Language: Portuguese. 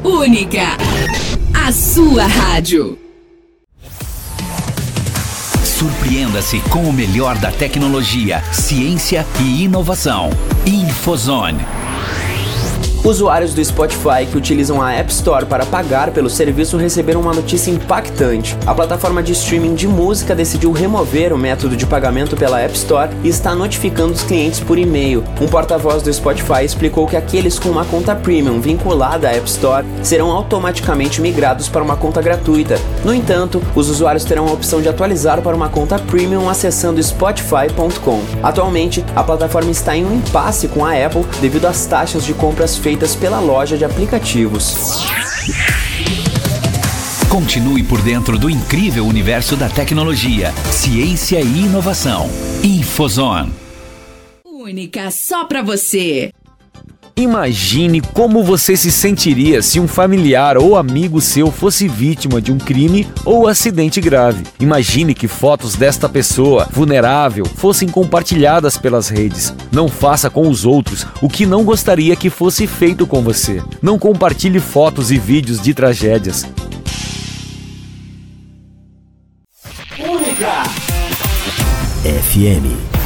Única, a sua rádio. Surpreenda-se com o melhor da tecnologia, ciência e inovação. Infozone. Usuários do Spotify que utilizam a App Store para pagar pelo serviço receberam uma notícia impactante. A plataforma de streaming de música decidiu remover o método de pagamento pela App Store e está notificando os clientes por e-mail. Um porta-voz do Spotify explicou que aqueles com uma conta premium vinculada à App Store serão automaticamente migrados para uma conta gratuita. No entanto, os usuários terão a opção de atualizar para uma conta premium acessando spotify.com. Atualmente, a plataforma está em um impasse com a Apple devido às taxas de compras feitas pela loja de aplicativos. Continue por dentro do incrível universo da tecnologia, ciência e inovação. Infozone. Única, só pra você. Imagine como você se sentiria se um familiar ou amigo seu fosse vítima de um crime ou acidente grave. Imagine que fotos desta pessoa vulnerável fossem compartilhadas pelas redes. Não faça com os outros o que não gostaria que fosse feito com você. Não compartilhe fotos e vídeos de tragédias. Única FM